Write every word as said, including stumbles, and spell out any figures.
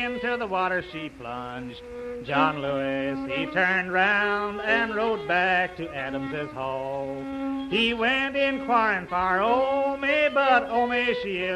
into the water she plunged. John Lewis, he turned round and rode back to Adams's Hall. He went inquiring for Omi, but Omi, she is